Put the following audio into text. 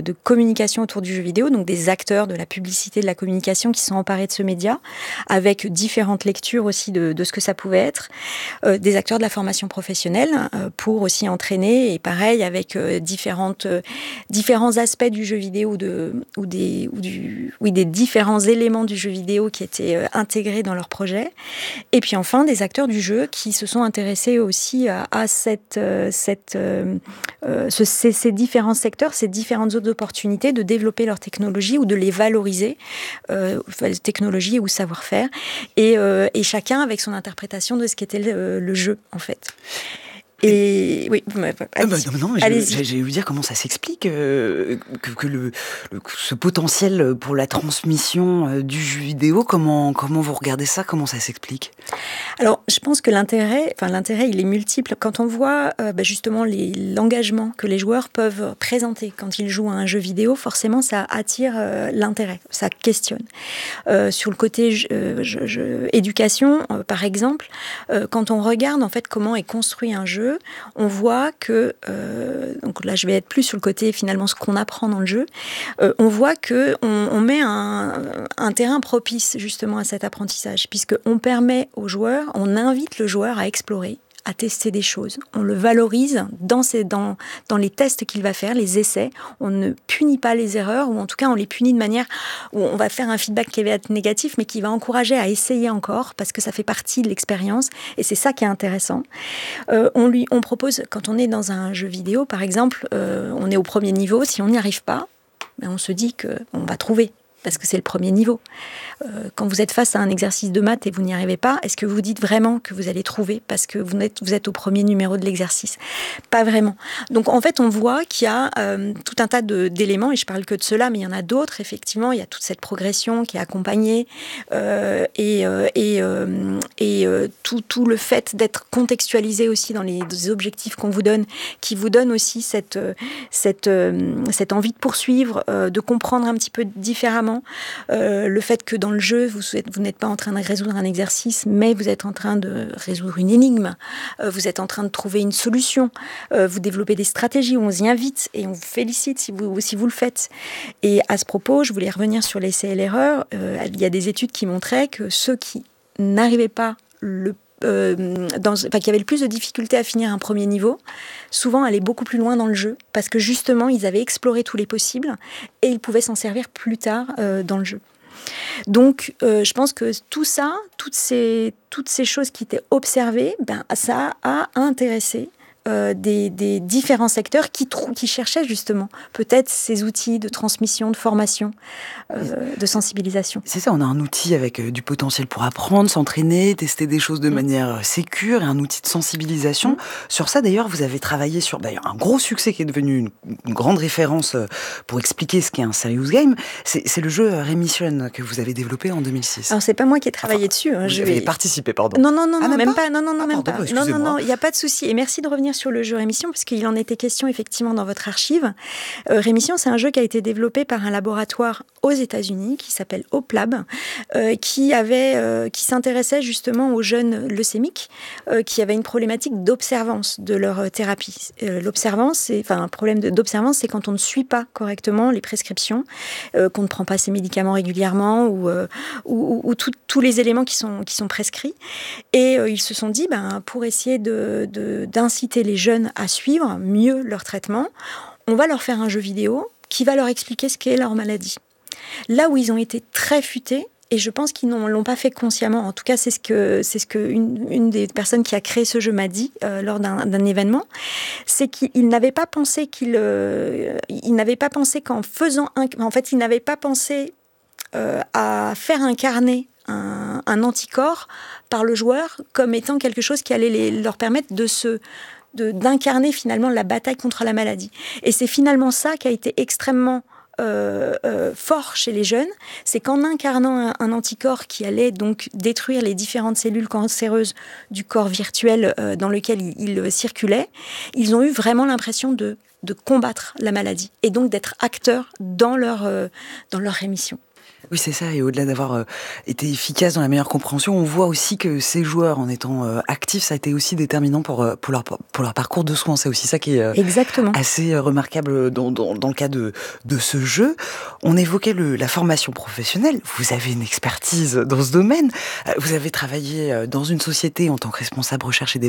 de communication autour du jeu vidéo, donc des acteurs de la publicité, de la communication qui sont emparés de ce média, avec différentes lectures aussi de ce que ça pouvait être, des acteurs de la formation professionnelle pour aussi entraîner, et pareil avec différents aspects du jeu vidéo des différents éléments du jeu vidéo qui étaient intégrés dans leur projet. Et puis enfin, des acteurs du jeu qui se sont intéressés aussi à ces différents secteurs, ces différentes autres opportunités de développer leur technologie ou de les valoriser, technologie ou savoir-faire, et chacun avec son interprétation de ce qu'était le jeu, en fait. Et oui, j'allais vous dire comment ça s'explique que ce potentiel pour la transmission du jeu vidéo, comment vous regardez ça, comment ça s'explique? Alors, je pense que l'intérêt, il est multiple. Quand on voit justement l'engagement que les joueurs peuvent présenter quand ils jouent à un jeu vidéo, forcément, ça attire l'intérêt, ça questionne. Sur le côté éducation, par exemple, quand on regarde en fait comment est construit un jeu, on voit que, donc là je vais être plus sur le côté finalement ce qu'on apprend dans le jeu, on voit qu'on met un terrain propice justement à cet apprentissage, puisqu'on permet aux joueurs, on invite le joueur à explorer, à tester des choses. On le valorise dans les tests qu'il va faire, les essais. On ne punit pas les erreurs, ou en tout cas on les punit de manière où on va faire un feedback qui va être négatif, mais qui va encourager à essayer encore, parce que ça fait partie de l'expérience, et c'est ça qui est intéressant. On propose, quand on est dans un jeu vidéo, par exemple, on est au premier niveau, si on n'y arrive pas, on se dit qu'on va trouver, parce que c'est le premier niveau. Quand vous êtes face à un exercice de maths et vous n'y arrivez pas, est-ce que vous dites vraiment que vous allez trouver parce que vous êtes au premier numéro de l'exercice? Pas vraiment. Donc en fait, on voit qu'il y a tout un tas d'éléments, et je parle que de cela, mais il y en a d'autres, effectivement. Il y a toute cette progression qui est accompagnée tout le fait d'être contextualisé aussi dans les objectifs qu'on vous donne, qui vous donne aussi cette envie de poursuivre, de comprendre un petit peu différemment, le fait que dans le jeu, vous n'êtes pas en train de résoudre un exercice, mais vous êtes en train de résoudre une énigme, vous êtes en train de trouver une solution, vous développez des stratégies, on vous y invite et on vous félicite si vous le faites. Et à ce propos, je voulais revenir sur l'essai et l'erreur. Il y a des études qui montraient que ceux qui n'arrivaient pas qui avaient le plus de difficultés à finir un premier niveau, souvent allaient beaucoup plus loin dans le jeu, parce que justement, ils avaient exploré tous les possibles et ils pouvaient s'en servir plus tard dans le jeu. Donc, je pense que tout ça, toutes ces choses qui étaient observées, ça a intéressé des différents secteurs qui cherchaient justement peut-être ces outils de transmission, de formation, de sensibilisation. C'est ça, on a un outil avec du potentiel pour apprendre, s'entraîner, tester des choses de manière sécure, et un outil de sensibilisation. Sur ça, d'ailleurs, vous avez travaillé sur un gros succès qui est devenu une grande référence pour expliquer ce qu'est un serious game. C'est le jeu Remission que vous avez développé en 2006. Alors, c'est pas moi qui ai travaillé dessus. Vous avez participé, pardon. Non, même pas. Non, même pas. Non, il n'y a pas de souci. Et merci de revenir sur le jeu Rémission, parce qu'il en était question effectivement dans votre archive. Rémission, c'est un jeu qui a été développé par un laboratoire aux États-Unis qui s'appelle Hoplab, qui s'intéressait justement aux jeunes leucémiques qui avaient une problématique d'observance de leur thérapie. Un problème d'observance, c'est quand on ne suit pas correctement les prescriptions, qu'on ne prend pas ses médicaments régulièrement ou tous les éléments qui sont prescrits. Et ils se sont dit, pour essayer d'inciter les jeunes à suivre mieux leur traitement, on va leur faire un jeu vidéo qui va leur expliquer ce qu'est leur maladie. Là où ils ont été très futés, et je pense qu'ils ne l'ont pas fait consciemment, en tout cas c'est ce que une des personnes qui a créé ce jeu m'a dit lors d'un événement, c'est qu'ils n'avaient pas pensé qu'en faisant ils n'avaient pas pensé à faire incarner un anticorps par le joueur comme étant quelque chose qui allait leur permettre d'incarner finalement la bataille contre la maladie. Et c'est finalement ça qui a été extrêmement fort chez les jeunes, c'est qu'en incarnant un anticorps qui allait donc détruire les différentes cellules cancéreuses du corps virtuel dans lequel ils circulaient, ils ont eu vraiment l'impression de combattre la maladie et donc d'être acteurs dans leur rémission. Oui, c'est ça. Et au-delà d'avoir été efficace dans la meilleure compréhension, on voit aussi que ces joueurs, en étant actifs, ça a été aussi déterminant pour leur parcours de soins. C'est aussi ça qui est Exactement. assez remarquable dans le cas de ce jeu. On évoquait la formation professionnelle. Vous avez une expertise dans ce domaine. Vous avez travaillé dans une société en tant que responsable recherche et développement.